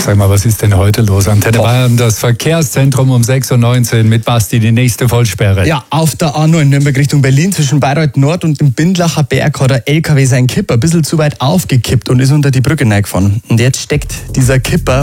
Sag mal, was ist denn heute los? Antenne Bayern, das Verkehrszentrum um 6.19 Uhr mit Basti, die nächste Vollsperre. Ja, auf der A9 Nürnberg Richtung Berlin zwischen Bayreuth Nord und dem Bindlacher Berg hat der LKW seinen Kipper ein bisschen zu weit aufgekippt und ist unter die Brücke reingefahren. Und jetzt steckt dieser Kipper